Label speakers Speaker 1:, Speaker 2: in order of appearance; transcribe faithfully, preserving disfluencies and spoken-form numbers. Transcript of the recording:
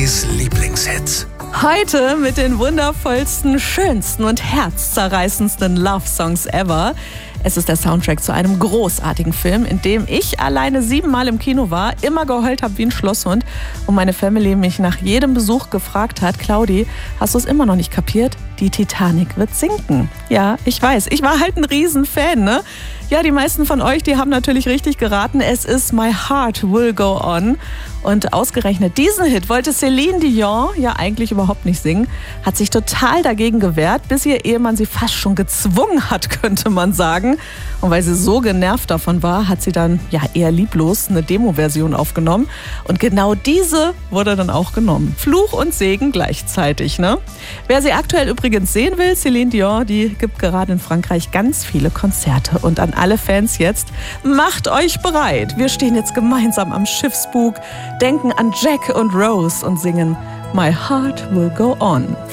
Speaker 1: Claudis Lieblingshits.
Speaker 2: Heute mit den wundervollsten, schönsten und herzzerreißendsten Love-Songs ever. Es ist der Soundtrack zu einem großartigen Film, in dem ich alleine siebenmal im Kino war, immer geheult habe wie ein Schlosshund und meine Family mich nach jedem Besuch gefragt hat: Claudi, hast du es immer noch nicht kapiert? Die Titanic wird sinken. Ja, ich weiß, ich war halt ein Riesenfan, ne? Ja, die meisten von euch, die haben natürlich richtig geraten. Es ist My Heart Will Go On. Und ausgerechnet diesen Hit wollte Celine Dion ja eigentlich überhaupt nicht singen, hat sich total dagegen gewehrt, bis ihr Ehemann sie fast schon gezwungen hat, könnte man sagen. Und weil sie so genervt davon war, hat sie dann ja eher lieblos eine Demo-Version aufgenommen. Und genau diese wurde dann auch genommen. Fluch und Segen gleichzeitig, ne? Wer sie aktuell übrigens sehen will, Celine Dion, die gibt gerade in Frankreich ganz viele Konzerte. Und an alle Fans jetzt, macht euch bereit. Wir stehen jetzt gemeinsam am Schiffsbug, denken an Jack und Rose und singen My Heart Will Go On.